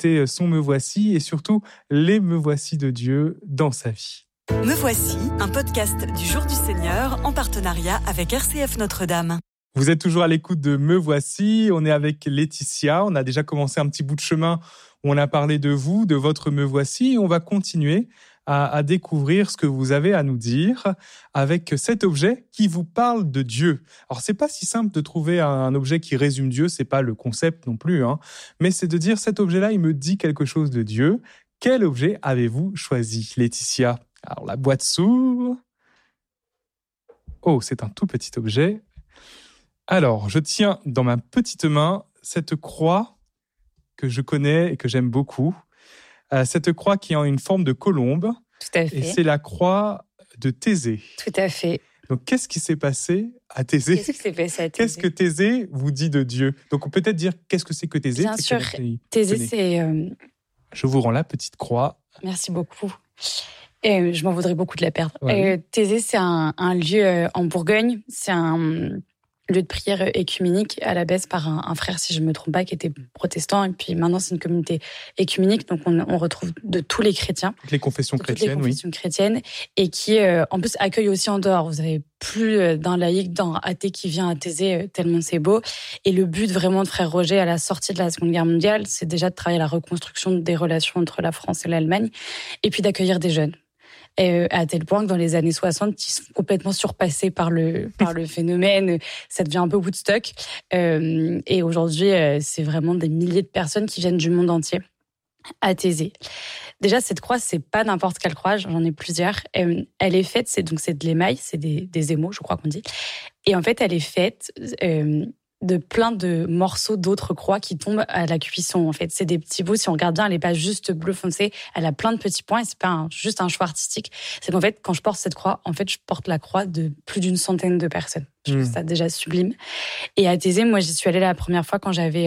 écouter son Me Voici et surtout les Me Voici de Dieu dans sa vie. Me Voici, un podcast du Jour du Seigneur en partenariat avec RCF Notre-Dame. Vous êtes toujours à l'écoute de Me Voici, on est avec Laetitia, on a déjà commencé un petit bout de chemin où on a parlé de vous, de votre Me Voici, et on va continuer à découvrir ce que vous avez à nous dire avec cet objet qui vous parle de Dieu. Alors, c'est pas si simple de trouver un objet qui résume Dieu, c'est pas le concept non plus, mais c'est de dire cet objet-là, il me dit quelque chose de Dieu. Quel objet avez-vous choisi, Laetitia ? Alors, la boîte s'ouvre. Oh, c'est un tout petit objet. Alors, je tiens dans ma petite main cette croix que je connais et que j'aime beaucoup. Cette croix qui a une forme de colombe. Tout à fait. Et c'est la croix de Thésée. Tout à fait. Donc, qu'est-ce qui s'est passé à Thésée ? Qu'est-ce qui s'est passé à Thésée ? Qu'est-ce que Thésée vous dit de Dieu ? Donc, on peut peut-être dire qu'est-ce que c'est que Thésée ? Bien sûr, Thésée, c'est... Je vous rends la petite croix. Merci beaucoup. Je m'en voudrais beaucoup de la perdre. Ouais. Thésée, c'est un lieu en Bourgogne. C'est un lieu de prière écuménique à la base par un frère, si je ne me trompe pas, qui était protestant. Et puis maintenant, c'est une communauté écuménique. Donc, on retrouve de tous les chrétiens. Toutes les confessions chrétiennes, toutes les confessions chrétiennes. Et qui, en plus, accueille aussi en dehors. Vous n'avez plus d'un laïc, d'un athée qui vient à Thésée, tellement c'est beau. Et le but vraiment de Frère Roger à la sortie de la Seconde Guerre mondiale, c'est déjà de travailler à la reconstruction des relations entre la France et l'Allemagne. Et puis d'accueillir des jeunes. À tel point que dans les années 60, ils sont complètement surpassés par le phénomène. Ça devient un peu Woodstock. Et aujourd'hui, c'est vraiment des milliers de personnes qui viennent du monde entier à Thésée. Déjà, cette croix, c'est pas n'importe quelle croix, j'en ai plusieurs. Elle est faite, c'est de l'émail, c'est des émaux, je crois qu'on dit. Et en fait, elle est faite de plein de morceaux d'autres croix qui tombent à la cuisson. En fait, c'est des petits bouts. Si on regarde bien, elle n'est pas juste bleu foncé. Elle a plein de petits points et c'est pas juste un choix artistique. C'est qu'en fait, quand je porte cette croix, en fait, je porte la croix de plus d'une centaine de personnes. Je trouve ça déjà sublime. Et à Thésée, moi, j'y suis allée la première fois quand j'avais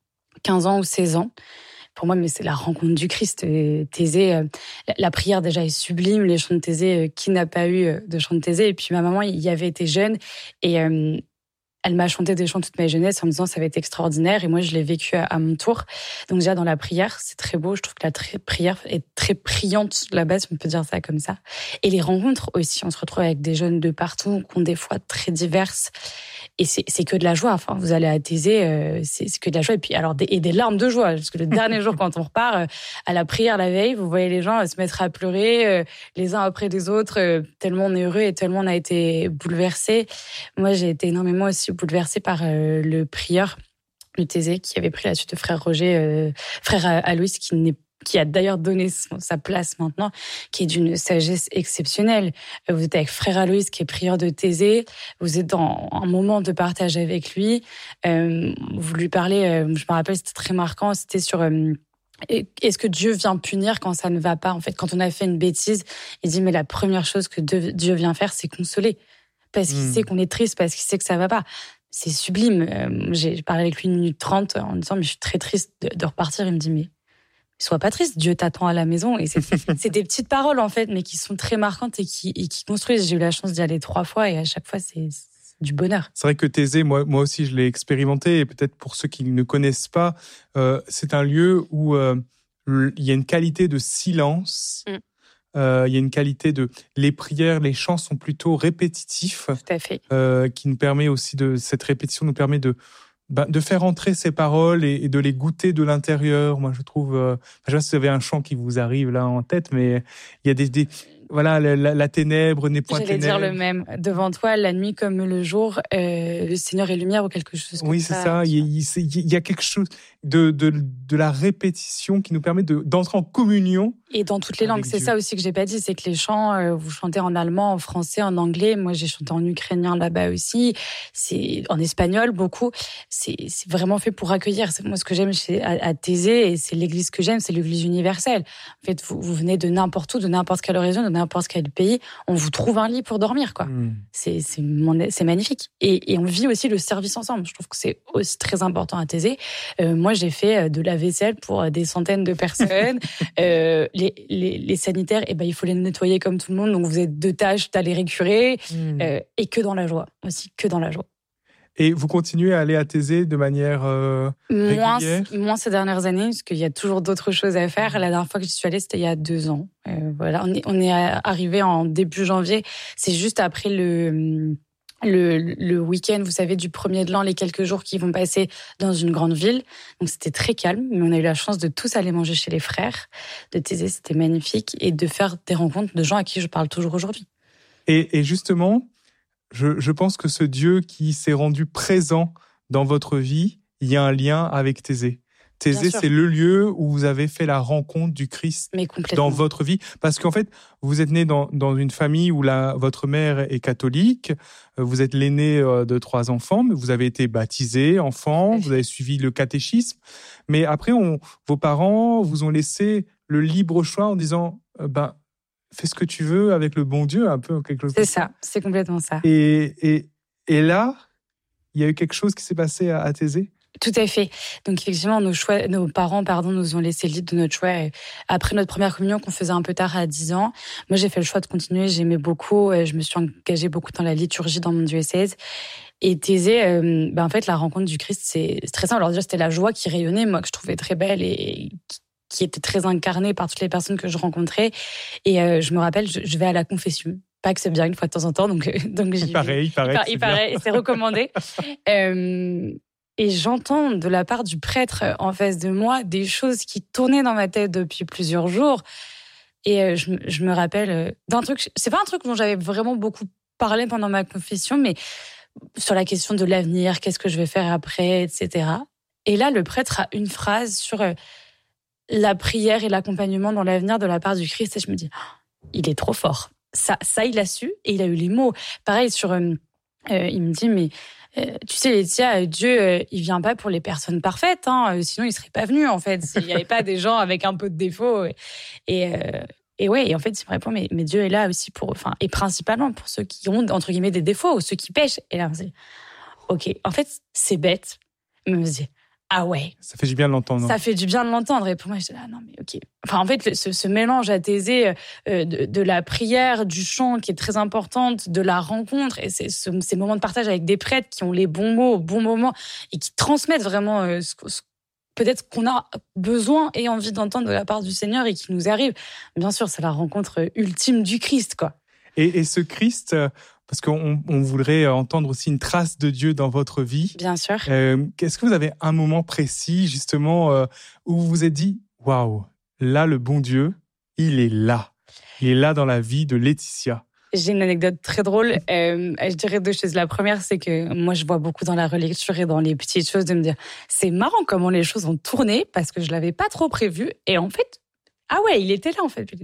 15 ans ou 16 ans. Pour moi, mais c'est la rencontre du Christ. Thésée, la prière déjà est sublime. Les chants de Thésée, qui n'a pas eu de chants de Thésée ? Et puis ma maman y avait été jeune et elle m'a chanté des chants toute ma jeunesse en me disant ça va être extraordinaire. Et moi, je l'ai vécu à mon tour. Donc déjà, dans la prière, c'est très beau. Je trouve que la prière est très priante là-bas, si on peut dire ça comme ça. Et les rencontres aussi. On se retrouve avec des jeunes de partout, qui ont des foi très diverses. Et c'est que de la joie. Enfin, vous allez à Thésée, c'est que de la joie. Et puis, alors, des larmes de joie. Parce que le dernier jour, quand on repart à la prière la veille, vous voyez les gens se mettre à pleurer les uns après les autres, tellement on est heureux et tellement on a été bouleversés. Moi, j'ai été énormément aussi bouleversée par le prieur de Thésée qui avait pris la suite de Frère Roger, Frère Aloïs, qui a d'ailleurs donné sa place maintenant, qui est d'une sagesse exceptionnelle. Vous êtes avec Frère Aloïs, qui est prieur de Thésée. Vous êtes dans un moment de partage avec lui. Vous lui parlez, je me rappelle, c'était très marquant, c'était sur... Est-ce que Dieu vient punir quand ça ne va pas ? En fait, quand on a fait une bêtise, il dit, mais la première chose que Dieu vient faire, c'est consoler. Parce qu'il sait qu'on est triste, parce qu'il sait que ça va pas. C'est sublime. J'ai parlé avec lui 1 minute 30 en disant, mais je suis très triste de repartir. Il me dit, mais sois pas triste, Dieu t'attend à la maison. Et c'est des petites paroles, en fait, mais qui sont très marquantes et qui construisent. J'ai eu la chance d'y aller 3 fois et à chaque fois, c'est du bonheur. C'est vrai que Thésée, moi aussi, je l'ai expérimenté. Et peut-être pour ceux qui ne connaissent pas, c'est un lieu où il y a une qualité de silence. Il y a une qualité de... Les prières, les chants sont plutôt répétitifs. Tout à fait. Qui nous permet aussi cette répétition nous permet de faire entrer ces paroles et de les goûter de l'intérieur. Moi, je trouve... je sais pas si vous avez un chant qui vous arrive là en tête, mais il y a voilà, la ténèbre n'est point ténèbre. J'allais dire le même. Devant toi, la nuit comme le jour, le Seigneur est lumière ou quelque chose comme ça. Oui, c'est ça. Il y a quelque chose de la répétition qui nous permet d'entrer en communion. Et dans toutes les langues, c'est ça aussi que j'ai pas dit, c'est que les chants, vous chantez en allemand, en français, en anglais. Moi, j'ai chanté en ukrainien là-bas aussi. C'est en espagnol beaucoup. C'est vraiment fait pour accueillir. C'est moi ce que j'aime à Thésée, et c'est l'église que j'aime, c'est l'église universelle. En fait, vous venez de n'importe où, de n'importe quelle région, de n'importe quel pays, on vous trouve un lit pour dormir, quoi. C'est magnifique. Et on vit aussi le service ensemble. Je trouve que c'est aussi très important à Thésée. Moi, j'ai fait de la vaisselle pour des centaines de personnes. Les sanitaires, il faut les nettoyer comme tout le monde. Donc, vous êtes 2 tâches d'aller récurer. Et que dans la joie. Aussi, que dans la joie. Et vous continuez à aller à Thésée de manière régulière? Moins ces dernières années, parce qu'il y a toujours d'autres choses à faire. La dernière fois que j'y suis allée, c'était il y a 2 ans. Voilà, on est arrivé en début janvier. C'est juste après le week-end, vous savez, du 1er de l'an, les quelques jours qui vont passer dans une grande ville. Donc, c'était très calme, mais on a eu la chance de tous aller manger chez les frères de Thésée. C'était magnifique. Et de faire des rencontres de gens à qui je parle toujours aujourd'hui. Et justement, je pense que ce Dieu qui s'est rendu présent dans votre vie, il y a un lien avec Thésée. Thésée, c'est le lieu où vous avez fait la rencontre du Christ dans votre vie. Parce qu'en fait, vous êtes né dans une famille où votre mère est catholique. Vous êtes l'aîné de 3 enfants, mais vous avez été baptisé enfant, vous avez suivi le catéchisme. Mais après, vos parents vous ont laissé le libre choix en disant fais ce que tu veux avec le bon Dieu, un peu quelque chose. C'est ça, c'est complètement ça. Et là, il y a eu quelque chose qui s'est passé à Thésée? Tout à fait. Donc effectivement, nos parents nous ont laissé le libre de notre choix. Après notre première communion qu'on faisait un peu tard à 10 ans, moi j'ai fait le choix de continuer, j'aimais beaucoup, je me suis engagée beaucoup dans la liturgie dans mon diocèse. Et Thésée, en fait, la rencontre du Christ, c'est très simple. Alors déjà, c'était la joie qui rayonnait, moi que je trouvais très belle et qui était très incarnée par toutes les personnes que je rencontrais. Et je me rappelle, je vais à la confession. Pas que c'est bien une fois de temps en temps, donc j'y vais. Il paraît, c'est recommandé. Et j'entends de la part du prêtre en face de moi des choses qui tournaient dans ma tête depuis plusieurs jours. Et je me rappelle d'un truc, c'est pas un truc dont j'avais vraiment beaucoup parlé pendant ma confession, mais sur la question de l'avenir, qu'est-ce que je vais faire après, etc. Et là, le prêtre a une phrase sur la prière et l'accompagnement dans l'avenir de la part du Christ. Et je me dis, il est trop fort. Ça, il a su et il a eu les mots. Pareil, il me dit, mais tu sais, Laetitia, Dieu, il vient pas pour les personnes parfaites, hein, sinon il serait pas venu, en fait, s'il n'y avait pas des gens avec un peu de défauts. Et en fait, il me répond, mais Dieu est là aussi et principalement pour ceux qui ont, entre guillemets, des défauts, ou ceux qui pêchent. Et là, on se dit, ok, en fait, c'est bête, mais on se dit, ah ouais. Ça fait du bien de l'entendre. Ça fait du bien de l'entendre. Et pour moi, j'étais là, non, mais ok. Enfin, en fait, ce mélange à Thésée de la prière, du chant qui est très importante, de la rencontre, et ces moments de partage avec des prêtres qui ont les bons mots au bon moment et qui transmettent vraiment peut-être qu'on a besoin et envie d'entendre de la part du Seigneur et qui nous arrive. Bien sûr, c'est la rencontre ultime du Christ, quoi. Et ce Christ, parce qu'on voudrait entendre aussi une trace de Dieu dans votre vie. Bien sûr. Est-ce que vous avez un moment précis, justement, où vous vous êtes dit, waouh, là, le bon Dieu, il est là. Il est là dans la vie de Laetitia. J'ai une anecdote très drôle. Je dirais 2 choses. La première, c'est que moi, je vois beaucoup dans la relecture et dans les petites choses de me dire, c'est marrant comment les choses ont tourné parce que je l'avais pas trop prévu. Et en fait, ah ouais, il était là, en fait.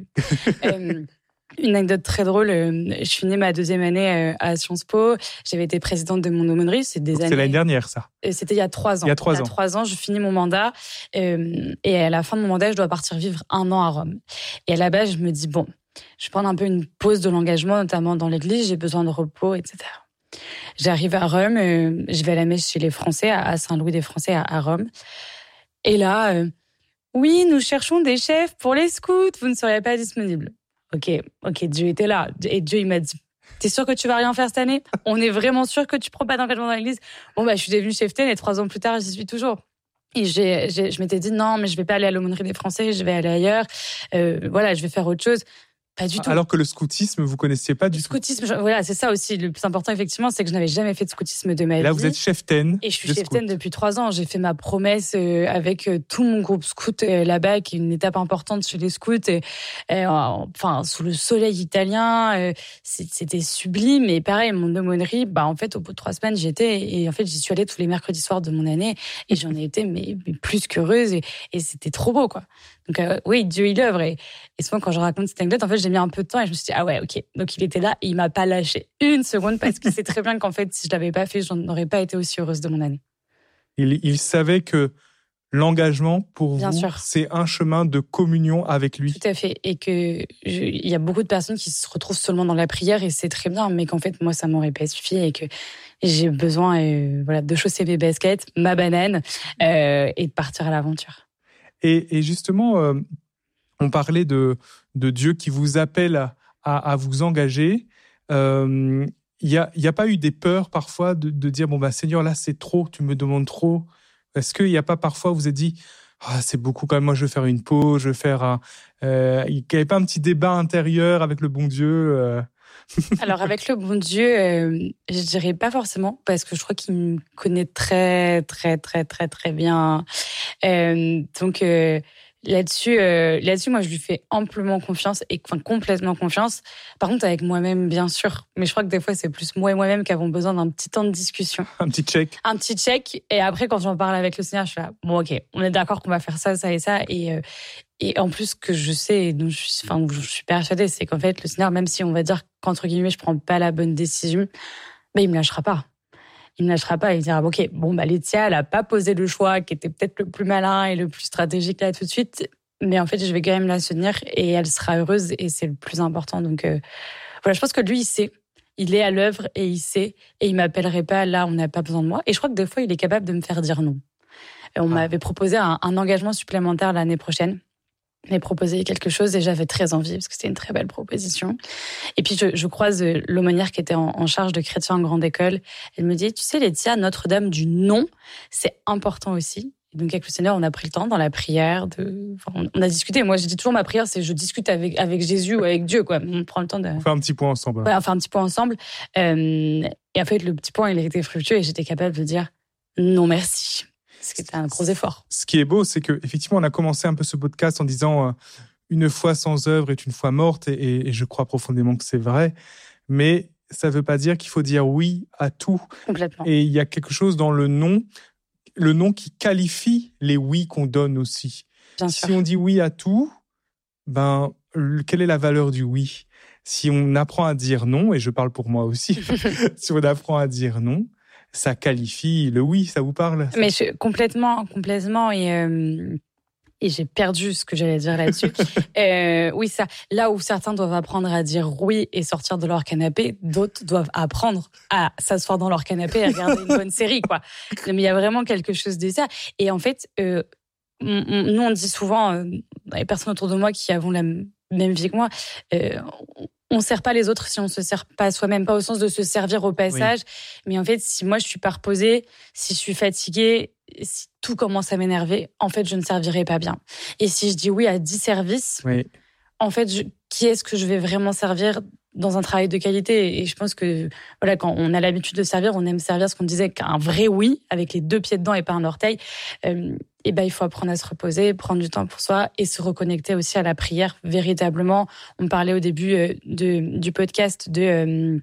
Une anecdote très drôle, je finis ma 2e année à Sciences Po. J'avais été présidente de mon aumônerie. C'est l'année dernière, ça. C'était il y a 3 ans. Il y a 3 ans, je finis mon mandat. Et à la fin de mon mandat, je dois partir vivre 1 an à Rome. Et à la base, je me dis, bon, je vais prendre un peu une pause de l'engagement, notamment dans l'église. J'ai besoin de repos, etc. J'arrive à Rome. Je vais à la messe chez les Français, à Saint-Louis des Français, à Rome. Et là, oui, nous cherchons des chefs pour les scouts. Vous ne seriez pas disponible. Ok, Dieu était là. Et Dieu, il m'a dit, t'es sûr que tu vas rien faire cette année? On est vraiment sûr que tu prends pas d'engagement dans l'église? Bon, je suis devenue cheftaine et 3 ans plus tard, j'y suis toujours. Et je m'étais dit, non, mais je vais pas aller à l'aumônerie des Français, je vais aller ailleurs. Je vais faire autre chose. Pas du tout. Alors que le scoutisme, vous connaissiez pas du tout. Le scoutisme, voilà, c'est ça aussi. Le plus important, effectivement, c'est que je n'avais jamais fait de scoutisme de ma vie. Là, vous êtes cheftaine. Et je suis cheftaine depuis 3 ans. J'ai fait ma promesse avec tout mon groupe scout là-bas, qui est une étape importante chez les scouts. Sous le soleil italien, c'était sublime. Et pareil, mon aumônerie, en fait, au bout de 3 semaines, j'y étais. Et en fait, j'y suis allée tous les mercredis soirs de mon année. Et j'en ai été mais plus qu'heureuse. Et c'était trop beau, quoi. Donc oui, Dieu il œuvre. Et souvent quand je raconte cette anecdote, en fait j'ai mis un peu de temps et je me suis dit ah ouais, ok. Donc il était là et il m'a pas lâché une seconde parce qu'il sait très bien qu'en fait si je l'avais pas fait, je n'aurais pas été aussi heureuse de mon année. Il savait que l'engagement pour bien vous, sûr, c'est un chemin de communion avec lui. Tout à fait. Et il y a beaucoup de personnes qui se retrouvent seulement dans la prière et c'est très bien, mais qu'en fait moi ça m'aurait pas suffi et que j'ai besoin de chausser mes baskets, ma banane et de partir à l'aventure. Et justement, on parlait de Dieu qui vous appelle à vous engager. Il il y a pas eu des peurs parfois de dire bon Seigneur, là c'est trop, tu me demandes trop. Est-ce qu'il y a pas parfois où vous êtes dit c'est beaucoup quand même, moi je vais faire une pause, je vais faire il n'y avait pas un petit débat intérieur avec le bon Dieu Alors avec le bon Dieu, je dirais pas forcément, parce que je crois qu'il me connaît très très très très très bien. Donc là-dessus, moi je lui fais amplement confiance et complètement confiance. Par contre avec moi-même bien sûr, mais je crois que des fois c'est plus moi et moi-même qui avons besoin d'un petit temps de discussion. Un petit check. Et après quand j'en parle avec le Seigneur, je suis là bon ok, on est d'accord qu'on va faire ça, ça et ça et en plus, ce que je sais, donc je suis persuadée, c'est qu'en fait, le Seigneur, même si on va dire qu'entre guillemets, je prends pas la bonne décision, il me lâchera pas. Il me lâchera pas. Il dira, ok, Laetitia, elle a pas posé le choix qui était peut-être le plus malin et le plus stratégique là tout de suite, mais en fait, je vais quand même la soutenir et elle sera heureuse et c'est le plus important. Donc voilà, je pense que lui, il sait. Il est à l'œuvre et il sait et il m'appellerait pas là, on n'a pas besoin de moi. Et je crois que des fois, il est capable de me faire dire non. Et on m'avait proposé un engagement supplémentaire l'année prochaine. Il m'a proposé quelque chose et j'avais très envie parce que c'était une très belle proposition. Et puis je croise l'aumônière qui était en charge de chrétiens en grande école. Elle me dit, tu sais Laetitia, Notre-Dame du non, c'est important aussi. Et donc avec le Seigneur, on a pris le temps dans la prière on a discuté. Moi, je dis toujours ma prière, c'est je discute avec Jésus ou avec Dieu, quoi. On prend le temps de. On fait un petit point ensemble. Ouais, on fait un petit point ensemble. Et en fait, le petit point, il a été fructueux et j'étais capable de dire non merci. C'était un gros effort. Ce qui est beau, c'est qu'effectivement, on a commencé un peu ce podcast en disant une foi sans œuvre est une foi morte, et je crois profondément que c'est vrai. Mais ça ne veut pas dire qu'il faut dire oui à tout. Complètement. Et il y a quelque chose dans le non qui qualifie les oui qu'on donne aussi. Bien si sûr. on dit oui à tout, quelle est la valeur du oui ? Si on apprend à dire non, et je parle pour moi aussi, si on apprend à dire non, ça qualifie le oui, ça vous parle ? Mais complètement, et j'ai perdu ce que j'allais dire là-dessus. Oui, ça. Là où certains doivent apprendre à dire oui et sortir de leur canapé, d'autres doivent apprendre à s'asseoir dans leur canapé et regarder une bonne série, quoi. Mais il y a vraiment quelque chose de ça. Et en fait, nous on dit souvent, les personnes autour de moi qui avons la même vie que moi, on sert pas les autres si on se sert pas soi-même, pas au sens de se servir au passage. Oui. Mais en fait, si moi je suis pas reposée, si je suis fatiguée, si tout commence à m'énerver, en fait, je ne servirai pas bien. Et si je dis oui à 10 services, en fait, qui est-ce que je vais vraiment servir dans un travail de qualité ? Et je pense que voilà, quand on a l'habitude de servir, on aime servir ce qu'on disait qu'un vrai oui, avec les 2 pieds dedans et pas un orteil. Il faut apprendre à se reposer, prendre du temps pour soi et se reconnecter aussi à la prière véritablement. On parlait au début du podcast de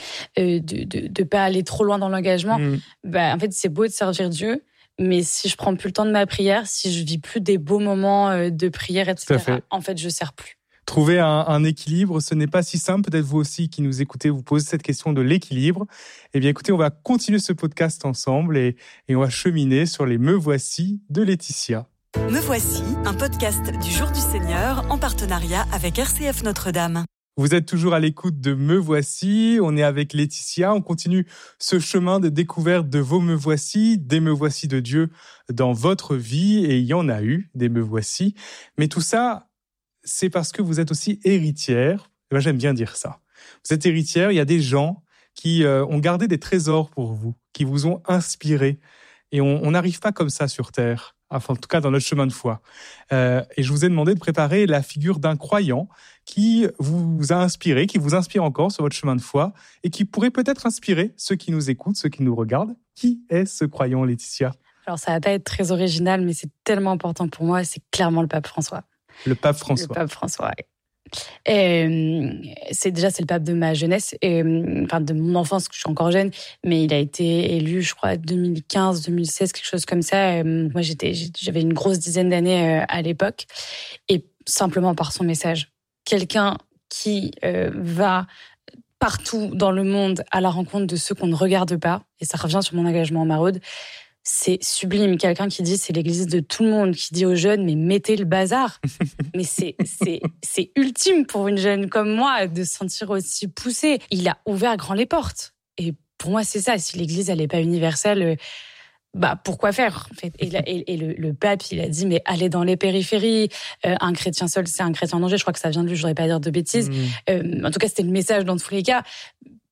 pas aller trop loin dans l'engagement. En fait, c'est beau de servir Dieu, mais si je prends plus le temps de ma prière, si je vis plus des beaux moments de prière, etc., en fait, je sers plus. Trouver un équilibre, ce n'est pas si simple. Peut-être vous aussi qui nous écoutez, vous posez cette question de l'équilibre. Eh bien, écoutez, on va continuer ce podcast ensemble et on va cheminer sur les Me Voici de Laetitia. Me Voici, un podcast du Jour du Seigneur en partenariat avec RCF Notre-Dame. Vous êtes toujours à l'écoute de Me Voici. On est avec Laetitia. On continue ce chemin de découverte de vos Me Voici, des Me Voici de Dieu dans votre vie. Et il y en a eu, des Me Voici. Mais tout ça, c'est parce que vous êtes aussi héritière. J'aime bien dire ça. Vous êtes héritière, il y a des gens qui ont gardé des trésors pour vous, qui vous ont inspiré. Et on n'arrive pas comme ça sur Terre, enfin, en tout cas dans notre chemin de foi. Et je vous ai demandé de préparer la figure d'un croyant qui vous a inspiré, qui vous inspire encore sur votre chemin de foi et qui pourrait peut-être inspirer ceux qui nous écoutent, ceux qui nous regardent. Qui est ce croyant, Laetitia ? Alors, ça va pas être très original, mais c'est tellement important pour moi, c'est clairement le pape François. Le pape François. Le pape François, oui. C'est le pape de ma jeunesse, de mon enfance, que je suis encore jeune, mais il a été élu, je crois, 2015, 2016, quelque chose comme ça. Moi, j'avais une grosse dizaine d'années à l'époque, et simplement par son message. Quelqu'un qui va partout dans le monde à la rencontre de ceux qu'on ne regarde pas, et ça revient sur mon engagement en maraude. C'est sublime. Quelqu'un qui dit c'est l'église de tout le monde, qui dit aux jeunes mais mettez le bazar. Mais c'est ultime pour une jeune comme moi de se sentir aussi poussée. Il a ouvert grand les portes. Et pour moi c'est ça. Si l'église elle est pas universelle, pourquoi faire en fait ? Et le pape il a dit mais allez dans les périphéries. Un chrétien seul c'est un chrétien en danger. Je crois que ça vient de lui. Je voudrais pas dire de bêtises. En tout cas c'était le message dans tous les cas.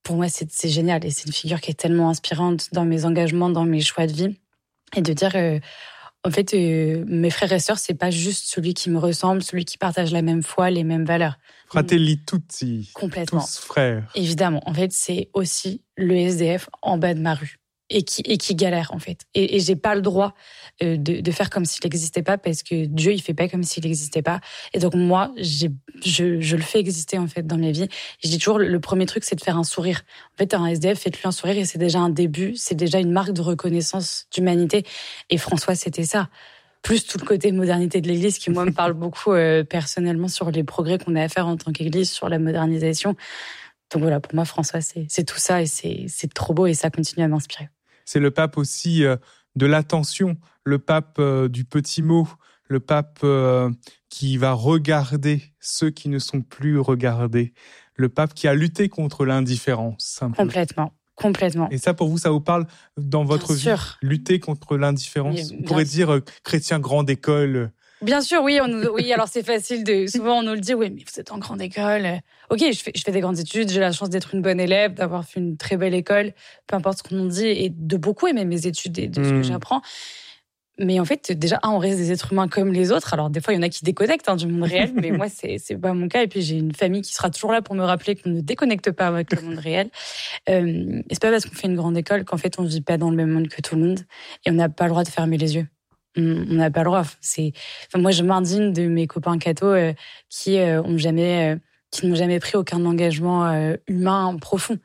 pour moi, c'est génial. Et c'est une figure qui est tellement inspirante dans mes engagements, dans mes choix de vie. Et de dire, en fait, mes frères et sœurs, c'est pas juste celui qui me ressemble, celui qui partage la même foi, les mêmes valeurs. Fratelli tutti. Complètement. Tous frères. Évidemment. En fait, c'est aussi le SDF en bas de ma rue. Et qui galère, en fait. Et j'ai pas le droit de faire comme s'il n'existait pas, parce que Dieu, il fait pas comme s'il n'existait pas. Et donc, moi, je le fais exister, en fait, dans mes vies. Et je dis toujours, le premier truc, c'est de faire un sourire. En fait, un SDF, faites-lui un sourire, et c'est déjà un début, c'est déjà une marque de reconnaissance d'humanité. Et François, c'était ça. Plus tout le côté modernité de l'Église, qui, moi, me parle beaucoup, personnellement, sur les progrès qu'on a à faire en tant qu'Église, sur la modernisation. Donc voilà, pour moi, François, c'est tout ça, et c'est trop beau, et ça continue à m'inspirer. C'est le pape aussi de l'attention, le pape du petit mot, le pape qui va regarder ceux qui ne sont plus regardés, le pape qui a lutté contre l'indifférence. Complètement. Et ça, pour vous, ça vous parle dans votre vie, lutter contre l'indifférence? On pourrait dire chrétien grande école. Bien sûr, oui. Alors c'est facile souvent on nous le dit, oui, mais vous êtes en grande école. Ok, je fais des grandes études, j'ai la chance d'être une bonne élève, d'avoir fait une très belle école, peu importe ce qu'on nous dit, et de beaucoup aimer mes études et de ce que j'apprends. Mais en fait, déjà, on reste des êtres humains comme les autres. Alors des fois, il y en a qui déconnectent du monde réel, mais moi, c'est pas mon cas. Et puis j'ai une famille qui sera toujours là pour me rappeler qu'on ne déconnecte pas avec le monde réel. Et c'est pas parce qu'on fait une grande école qu'en fait, on vit pas dans le même monde que tout le monde, et on n'a pas le droit de fermer les yeux. On n'a pas le droit. Moi, je m'indigne de mes copains cathos qui n'ont jamais pris aucun engagement humain profond.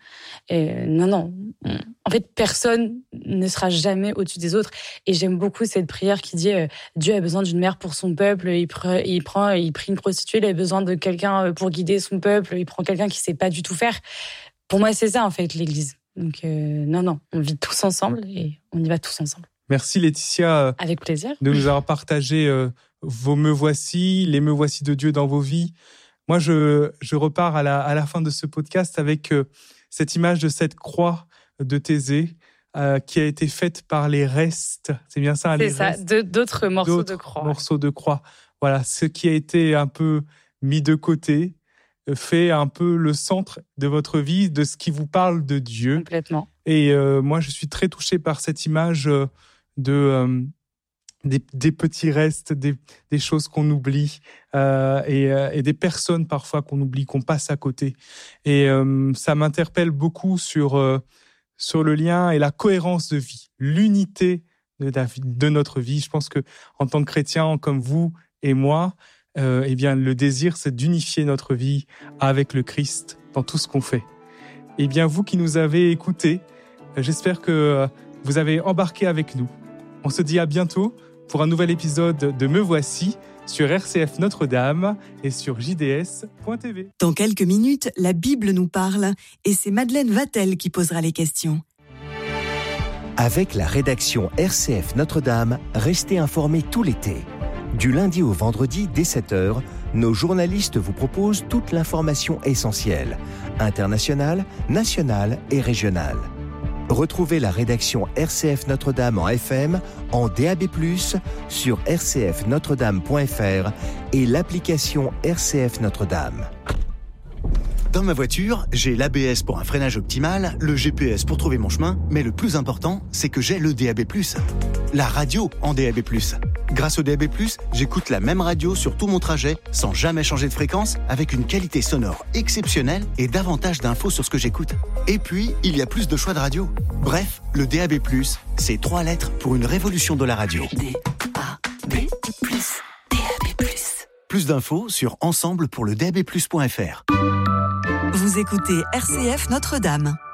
Non. En fait, personne ne sera jamais au-dessus des autres. Et j'aime beaucoup cette prière qui dit Dieu a besoin d'une mère pour son peuple. Il prie une prostituée. Il a besoin de quelqu'un pour guider son peuple. Il prend quelqu'un qui sait pas du tout faire. Pour moi, c'est ça en fait l'Église. Donc non, on vit tous ensemble et on y va tous ensemble. Merci Laetitia. Avec plaisir. De nous avoir partagé vos me voici, les me voici de Dieu dans vos vies. Moi, je repars à la fin de ce podcast avec cette image de cette croix de Thésée qui a été faite par les restes. C'est bien ça, les restes. C'est ça, d'autres morceaux de croix. Morceaux de croix. Voilà, ce qui a été un peu mis de côté, fait un peu le centre de votre vie, de ce qui vous parle de Dieu. Complètement. Et moi, je suis très touché par cette image des petits restes, des choses qu'on oublie et des personnes parfois qu'on oublie, qu'on passe à côté. Et ça m'interpelle beaucoup sur le lien et la cohérence de vie, l'unité de notre vie. Je pense que en tant que chrétien, comme vous et moi, eh bien le désir, c'est d'unifier notre vie avec le Christ dans tout ce qu'on fait. Eh bien, vous qui nous avez écoutés, j'espère que vous avez embarqué avec nous. On se dit à bientôt pour un nouvel épisode de Me Voici sur RCF Notre-Dame et sur jds.tv. Dans quelques minutes, la Bible nous parle et c'est Madeleine Vatel qui posera les questions. Avec la rédaction RCF Notre-Dame, restez informés tout l'été. Du lundi au vendredi dès 7h, nos journalistes vous proposent toute l'information essentielle, internationale, nationale et régionale. Retrouvez la rédaction RCF Notre-Dame en FM, en DAB+, sur rcfnotredame.fr et l'application RCF Notre-Dame. Dans ma voiture, j'ai l'ABS pour un freinage optimal, le GPS pour trouver mon chemin, mais le plus important, c'est que j'ai le DAB+, la radio en DAB+. Grâce au DAB+, j'écoute la même radio sur tout mon trajet, sans jamais changer de fréquence, avec une qualité sonore exceptionnelle et davantage d'infos sur ce que j'écoute. Et puis, il y a plus de choix de radio. Bref, le DAB+, c'est 3 lettres pour une révolution de la radio. DAB+, DAB+. Plus d'infos sur ensemble pour le DAB+.fr. Vous écoutez RCF Notre-Dame.